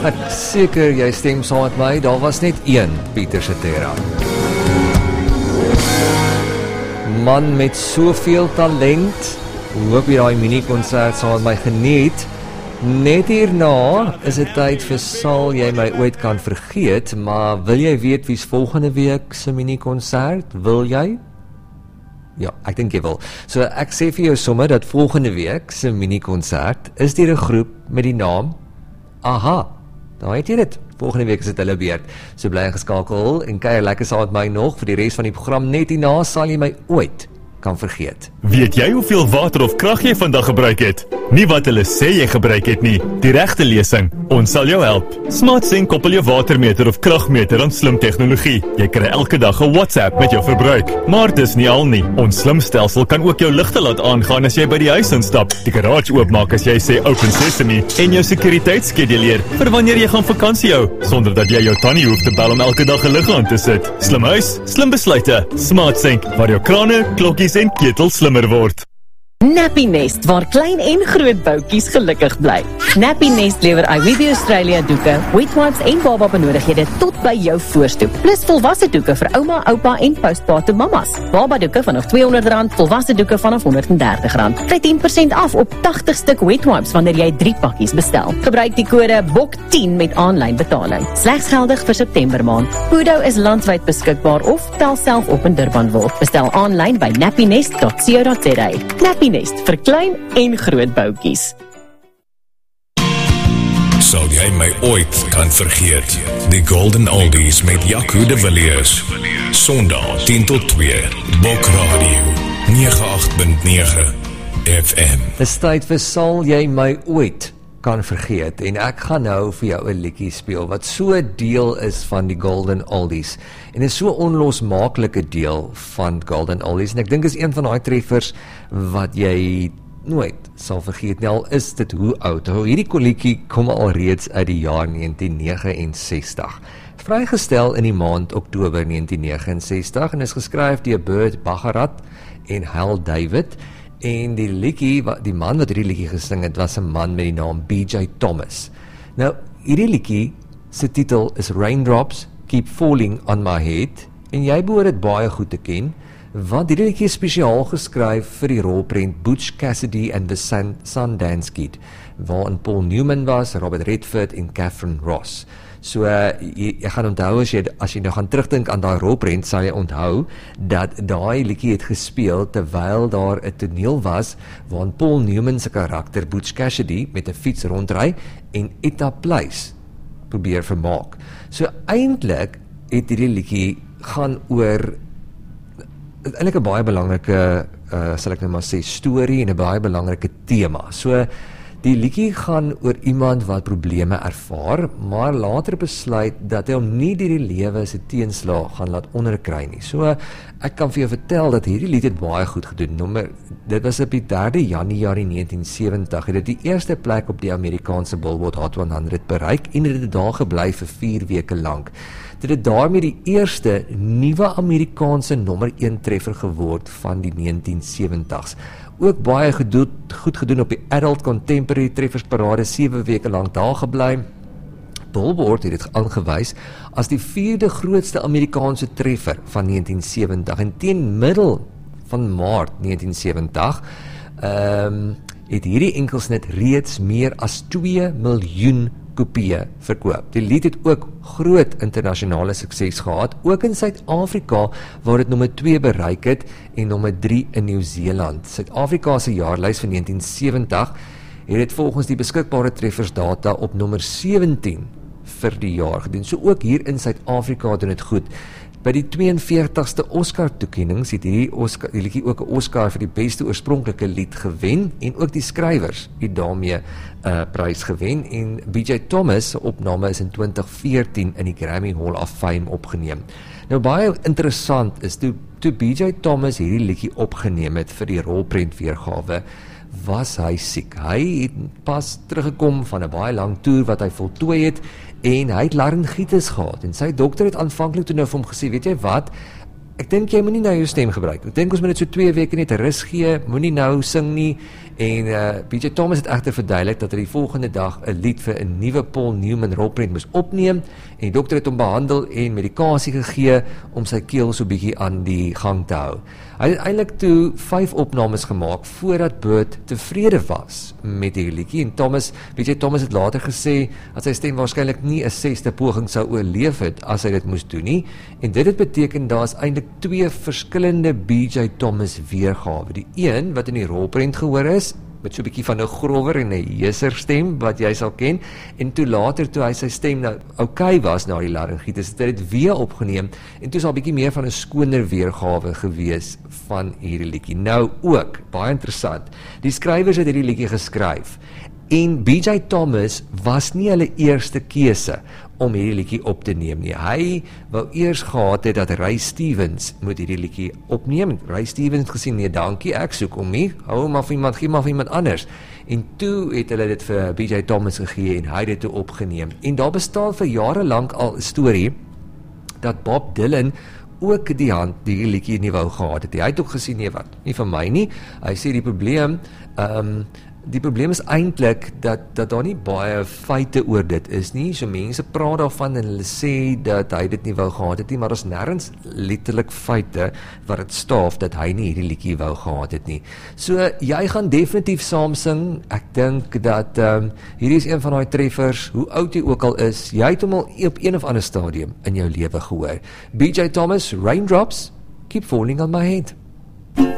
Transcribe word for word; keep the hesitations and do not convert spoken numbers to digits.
Ek seker jy stem saam met my, daar was net een Pieter Cetera. Man met soveel talent, hoop jy daai mini-konsert saam met my geniet. Net hierna is dit tyd vir Sal jy my ooit kan vergeet, maar wil jy weet wie's volgende week se mini-konsert? Wil jy? Ja, ek dink jy wil. So ek sê vir jou sommer dat volgende week se mini-konsert is deur 'n groep met die naam Aha. Daar het jy dit. Volgende week is dit hulle beurt. So bly geskakel en kuier lekker saam met my nog vir die res van die program. Net hierna sal jy my ooit kan vergeet. Weet jy hoeveel water of krag jy vandag gebruik het? Nie wat hulle sê jy gebruik het nie. Die regte lesing. Ons sal jou help. SmartSync koppel jou watermeter of kragmeter aan slim tegnologie. Jy kry elke dag 'n WhatsApp met jou verbruik. Maar dis nie al nie. Ons slim stelsel kan ook jou ligte laat aangaan as jy by die huis instap, die garage oopmaak as jy sê open sesame en jou sekuriteit skeduleer vir wanneer jy gaan vakansie hou, sonder dat jy jou tannie hoef te bel om elke dag 'n lig aan te sit. Slim huis, slim besluite. SmartSync, waar jou krane, klokkies en ketels slimmer word. Nappy Nest, waar klein en groot boutjies gelukkig bly. Nappy Nest lewer iWeave Australia doeke, wet wipes en baba benodighede tot by jou voorstoep. Plus volwasse doeke vir ouma, oupa en postpartum mamas. Baba doeke vanaf tweehonderd rand, volwasse doeke vanaf honderd en dertig rand. Kry ten persent af op tagtig stuk wet wipes wanneer jy drie pakkies bestel. Gebruik die kode B O K tien met aanlyn betaling. Slegs geldig vir September maand. Pudo is landwyd beskikbaar of tel self op in Durban word. Bestel aanlyn by nappynest dot co dot za. Nappy Nest vir klein en groot boutjies. Sal jy my ooit kan vergeet? Die Golden Oldies met Jaco de Villiers. Sondag tien tot twee, Bok Radio nege agt punt nege F M. Dis tyd vir Sal jy my ooit kan vergeet, en ek gaan nou vir jou 'n liedjie speel wat so deel is van die Golden Oldies en is so onlosmaaklike deel van Golden Oldies, en ek dink is een van daai treffers wat jy nooit sal vergeet nie, al is dit hoe oud. Hierdie liedjie kom al reeds uit die jaar negentien negenensestig. Vrygestel in die maand Oktober negentien negenensestig en is geskryf deur Burt Bacharach en Hal David. En die liedjie, die man wat hierdie liedjie gesing het, was 'n man met die naam B J Thomas. Nou, hierdie liedjie se titel is Raindrops Keep Falling on My Head, en jy behoort dit baie goed te ken, want hierdie liedjie is spesiaal geskryf vir die rolprent Butch Cassidy and the Sun, Sundance Kid, waarin Paul Newman was, Robert Redford en Catherine Ross. So, uh, jy, jy gaan onthou, as jy, as jy nou gaan terugdink aan daai rolprent, sal jy onthou, dat daai liedjie het gespeel, terwyl daar 'n toneel was, waarin Paul Newman se karakter, Butch Cassidy, met 'n fiets rondry, en Etta Place probeer vermaak. So, eintlik het hierdie liedjie gaan oor, eintlik 'n baie belangrike, uh, sal ek nou maar sê, storie, en 'n baie belangrike tema. So, die liedjie gaan oor iemand wat probleme ervaar, maar later besluit dat hy hom nie deur die lewe se teenslae gaan laat onderkry nie. So, ek kan vir jou vertel dat hierdie lied het baie goed gedoen. Nommer, dit was op die derde Januarie negentien sewentig, het dit die eerste plek op die Amerikaanse Billboard Hot honderd bereik, en het dit daar gebly vir vier weke lank. Dit het daarmee die eerste nuwe Amerikaanse nommer een treffer geword van die negentien sewentig's. Ook baie gedoen, goed gedoen op die Adult Contemporary Treffersparade, sewe weke lang daar gebly. Billboard het dit aangewys as die vierde grootste Amerikaanse treffer van negentien sewentig, en teen middel van Maart negentien sewentig um, het hierdie enkelsnit reeds meer as twee miljoen kopieë verkoop. Die lied het ook groot internasionale sukses gehad, ook in Suid-Afrika, waar dit nommer twee bereik het, en nommer drie in Nieu-Seeland. Suid-Afrika se jaarlys van negentien sewentig het dit volgens die beskikbare treffersdata op nommer sewentien vir die jaar gedoen. So ook hier in Suid-Afrika doen dit goed. By die tweeënveertigste Oscar-toekennings het hierdie Oscar, die liedjie ook 'n Oscar vir die beste oorspronklike lied gewen, en ook die skrywers het daarmee 'n uh, prys gewen, en B J Thomas se opname is in twintig veertien in die Grammy Hall of Fame opgeneem. Nou baie interessant is, toe, toe B J Thomas hierdie liedjie opgeneem het vir die rolprent weergawe, was hy siek. Hy het pas teruggekom van 'n baie lang toer wat hy voltooi het, en hy het laryngitis gehad, en sy dokter het aanvanklik toe nou vir hom gesê, weet jy wat, ek dink jy moet nie nou jou stem gebruik, ek dink ons moet dit so twee weke net rus gee, moenie nou sing nie, En uh, B J Thomas het egter verduidelik dat hy die volgende dag 'n lied vir 'n nuwe Paul Newman rolprent moes opneem en die dokter het hom behandel en medikasie gegee om sy keel so bietjie aan die gang te hou. Hy het eintlik toe vyf opnames gemaak voordat Burt tevrede was met die liedjie en Thomas, B J Thomas het later gesê dat sy stem waarskynlik nie 'n sesde poging sou oorleef het as hy dit moes doen nie en dit het beteken daar is eintlik twee verskillende B J Thomas weergawe. Die een wat in die rolprent gehoor is met so 'n bietjie van 'n grower en 'n heeser stem wat jy sal ken en toe later toe hy sy stem nou okay was na die laryngitis het hy dit weer opgeneem en toe is al 'n bietjie meer van 'n skoner weergawe gewees van hierdie liedjie. Nou ook baie interessant. Die skrywers het hierdie liedjie geskryf en B J Thomas was nie hulle eerste keuse om hierdie liedjie op te neem nie. Hy wou eers gehad het dat Ray Stevens moet hierdie liedjie opneem. Ray Stevens het gesê nee, dankie, ek soek om nie. Hou hom af iemand, gee maar vir iemand anders. En toe het hulle dit vir B J Thomas gegee en hy het dit toe opgeneem. En daar bestaan vir jare lank al 'n storie dat Bob Dylan ook die hand die liedjie nie wou gehad het. Hy het ook gesê nee wat, nie vir my nie. Hy sê die probleem ehm um, Die probleem is eintlik dat dat daar nie baie feite oor dit is nie. So mense praat daarvan en hulle sê dat hy dit nie wou gehad het nie, maar daar's nêrens letterlik feite wat dit staaf dat hy nie hierdie liedjie wou gehad het nie. So jy gaan definitief saam sing. Ek dink dat ehm um, hierdie is een van daai treffers, hoe oud jy ook al is, jy het hom al op een of ander stadium in jou lewe gehoor. B J Thomas, Raindrops Keep Falling on My Head.